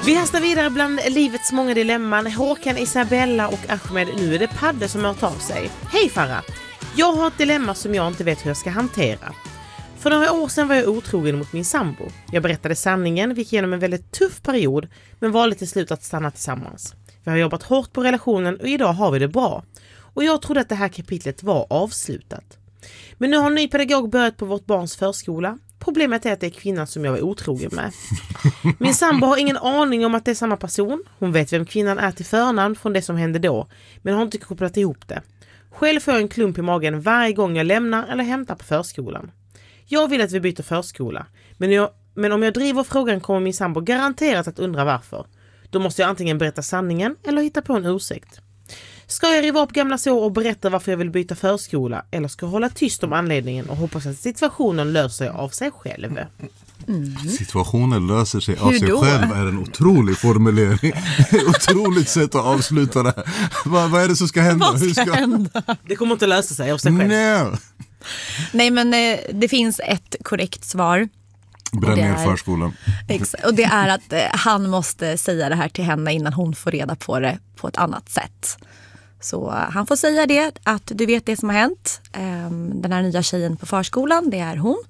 Vi hastar vidare bland livets många dilemman. Håkan, Isabella och Ahmed. Nu är det Padde som har tagit sig. Hej Farah! Jag har ett dilemma som jag inte vet hur jag ska hantera. För några år sedan var jag otrogen mot min sambo. Jag berättade sanningen, vi gick igenom en väldigt tuff period, men valde till slut att stanna tillsammans. Vi har jobbat hårt på relationen och idag har vi det bra. Och jag trodde att det här kapitlet var avslutat. Men nu har en ny pedagog börjat på vårt barns förskola. Problemet är att det är kvinnan som jag var otrogen med. Min sambo har ingen aning om att det är samma person. Hon vet vem kvinnan är till förnamn från det som hände då, men har inte kopplat ihop det. Själv får jag en klump i magen varje gång jag lämnar eller hämtar på förskolan. Jag vill att vi byter förskola, men om jag driver frågan kommer min sambo garanterat att undra varför. Då måste jag antingen berätta sanningen eller hitta på en ursäkt. Ska jag riva upp gamla sår och berätta varför jag vill byta förskola, eller ska jag hålla tyst om anledningen och hoppas att situationen löser sig av sig själv? Situationen löser sig av sig själv är en otrolig formulering. Otroligt sätt att avsluta det här. Vad är det som ska hända? Vad ska hända? Det kommer inte lösa sig av sig själv. Nej, men det finns ett korrekt svar. Bränn ner förskolan. Exakt, och det är att han måste säga det här till henne innan hon får reda på det på ett annat sätt. Så han får säga det, att du vet det som har hänt. Den här nya tjejen på förskolan, det är hon.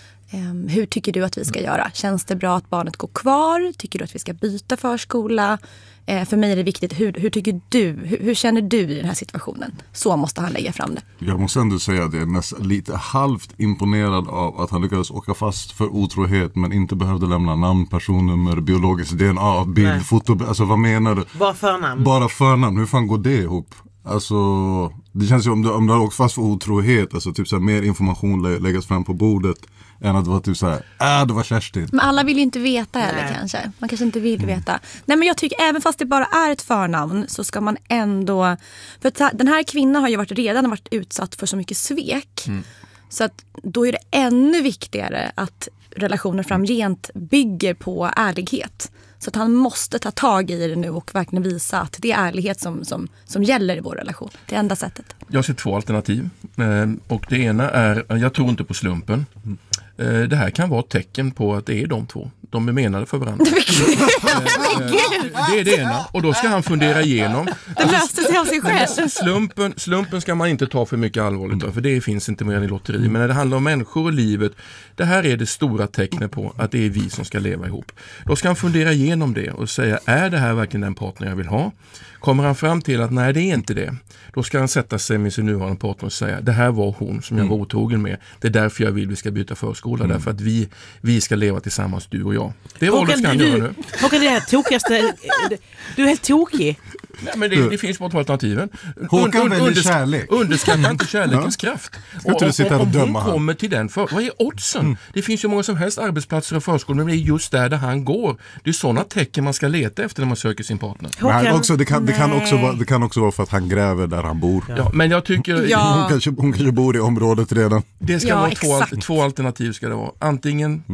Hur tycker du att vi ska göra? Känns det bra att barnet går kvar? Tycker du att vi ska byta förskola? För mig är det viktigt, hur tycker du? Hur känner du i den här situationen? Så måste han lägga fram det. Jag måste ändå säga att jag är nästan lite halvt imponerad av att han lyckades åka fast för otrohet men inte behövde lämna namn, personnummer, biologiskt DNA, bild, foto. Alltså vad menar du? Bara förnamn. Bara förnamn, hur fan går det ihop? Alltså, det känns ju om du har åkt fast för otrohet, alltså typ så här, mer information läggas fram på bordet än att det var typ så här, det var Kerstin. Men alla vill ju inte veta heller kanske. Man kanske inte vill veta. Nej, men jag tycker även fast det bara är ett förnamn så ska man ändå, för att den här kvinnan har ju redan varit utsatt för så mycket svek. Så att då är det ännu viktigare att relationer framgent bygger på ärlighet. Så att han måste ta tag i det nu och verkligen visa att det är ärlighet som gäller i vår relation. Det är enda sättet. Jag ser 2 alternativ. Och det ena är, jag tror inte på slumpen. Det här kan vara ett tecken på att det är de två. De är menade för varandra. Det är det ena. Och då ska han fundera igenom. Det löste sig av sig själv. Slumpen ska man inte ta för mycket allvarligt av, för det finns inte mer i lotteri. Men när det handlar om människor och livet, det här är det stora tecknet på att det är vi som ska leva ihop. Då ska han fundera igenom det och säga, är det här verkligen den partner jag vill ha? Kommer han fram till att nej, det är inte det, då ska han sätta sig med sin nuvarande partner och säga, det här var hon som jag var otrogen med. Det är därför jag vill vi ska byta förskola, därför att vi ska leva tillsammans, du och jag. Det är vad du ska göra nu. Håkan, det här tokigaste, du är helt tokig. Nej, men det finns bara 2 alternativen. Håkan väljer kärlek. Underskatta inte kärlekens kraft. Och om hon kommer till den, vad är oddsen? Det finns ju många som helst arbetsplatser och förskolor, men det är just där han går. Det är sådana tecken man ska leta efter när man söker sin partner. Det kan också vara för att han gräver där han bor. Ja, men jag tycker hon kanske bor i området redan. Det ska vara 2 alternativ ska det vara. Antingen.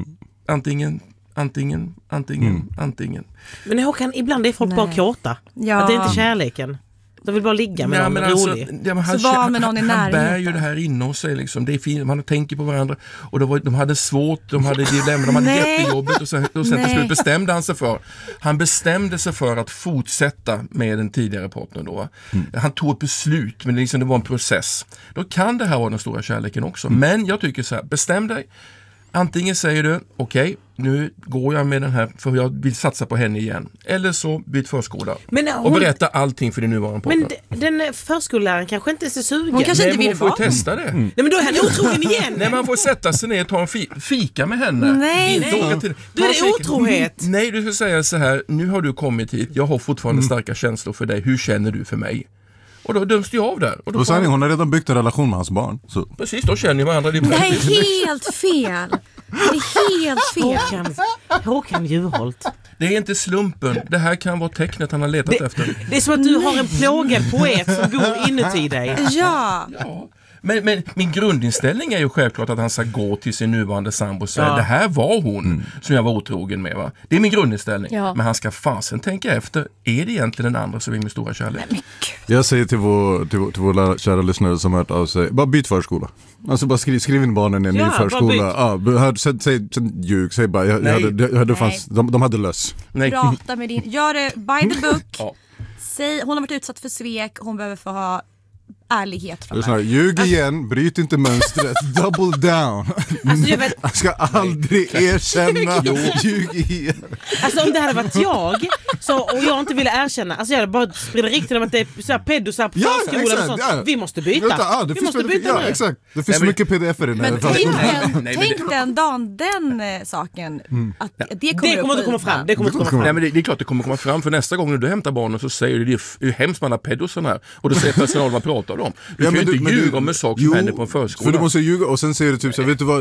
Men Håkan, ibland är folk bara kåta. Ja. Att det är inte kärleken. De vill bara ligga med någon rolig. Han bär ju det här inom sig liksom. Det är fint, man tänker på varandra. Och de hade svårt, de hade dilemma, de hade jättejobbigt. Och sen till slut bestämde han sig för. Han bestämde sig för att fortsätta med den tidigare partnern då. Han tog ett beslut, men det var en process. Då kan det här vara den stora kärleken också. Men jag tycker så här, bestäm dig. Antingen säger du, okej, nu går jag med den här för jag vill satsa på henne igen. Eller så byt förskola. Och berätta allting för din nuvarande partner. Men den förskolläraren kanske inte är så sugen. Hon kanske inte vill får testa det. Nej, men då är han otrogen igen. Nej, man får sätta sig ner och ta en fika med henne. Nej. Då är det otrohet. Nej, du ska säga så här, nu har du kommit hit. Jag har fortfarande starka känslor för dig. Hur känner du för mig? Och då döms du av där. Och sen hon har redan byggt en relation med hans barn. Så. Precis, då känner ni varandra. Det är helt fel. Det är helt fel. Håkan Juholt. Det är inte slumpen. Det här kan vara tecknet han har letat efter. Det är som att du har en plågad poet som går inuti dig. Ja. Men min grundinställning är ju självklart att han ska gå till sin nuvarande sambo och säga det här var hon som jag var otrogen med. Va? Det är min grundinställning. Ja. Men han ska fasen tänka efter, är det egentligen den andra som är min stora kärlek? Jag säger till vår kära lyssnare som har hört av sig, bara byt förskola. Alltså bara skriv in barnen i en ny förskola. Sen ljug, säg bara, de hade löss. Prata med din, gör det by the book. Säg, hon har varit utsatt för svek, hon behöver få ha ärlighet framöver. Ljug igen, bryt inte mönstret, double down. Alltså, jag ska aldrig erkänna. Ljug igen. Alltså om det hade varit jag och jag inte ville erkänna, alltså jag hade bara spridit riktigt om att det är så här pedo så här på förskolan och sånt. Ja. Vi måste byta. Vi måste byta nu. Exakt. Det finns så mycket pdf i den här. Men tänk den dagen den saken att det kommer att komma fram. Nej, men det är klart det kommer komma fram, för nästa gång när du hämtar barnen så säger du det är hemskt man har pedosarn här och då säger personal vad pratar om. Du kan ju inte ljuga om en sak som händer på en förskola. För du måste ljuga och sen säger du typ så, vet du vad,